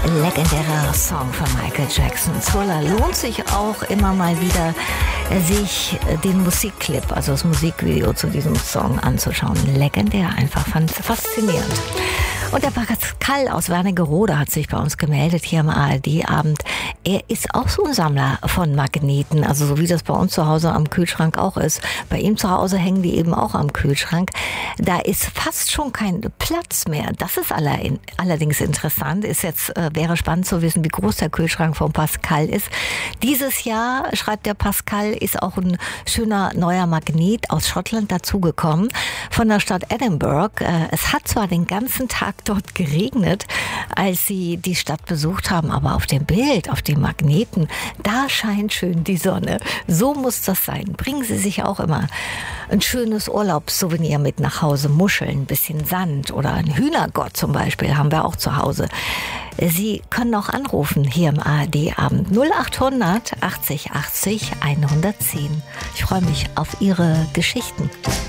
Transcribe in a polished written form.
Legendärer Song von Michael Jackson. Thriller. Lohnt sich auch immer mal wieder, sich den Musikclip, also das Musikvideo zu diesem Song anzuschauen. Legendär, einfach faszinierend. Und der Pascal aus Wernigerode hat sich bei uns gemeldet hier am ARD-Abend. Er ist auch so ein Sammler von Magneten, also so wie das bei uns zu Hause am Kühlschrank auch ist. Bei ihm zu Hause hängen die eben auch am Kühlschrank. Da ist fast schon kein Platz mehr. Das ist allerdings interessant. Wäre spannend zu wissen, wie groß der Kühlschrank von Pascal ist. Dieses Jahr, schreibt der Pascal, ist auch ein schöner neuer Magnet aus Schottland dazugekommen von der Stadt Edinburgh. Es hat zwar den ganzen Tag dort geregnet, als sie die Stadt besucht haben, aber auf dem Bild, auf dem Magneten, da scheint schön die Sonne. So muss das sein. Bringen Sie sich auch immer ein schönes Urlaubssouvenir mit nach Hause. Muscheln, ein bisschen Sand oder ein Hühnergott zum Beispiel haben wir auch zu Hause. Sie können auch anrufen hier im ARD-Abend 0800 80 80 110. Ich freue mich auf Ihre Geschichten.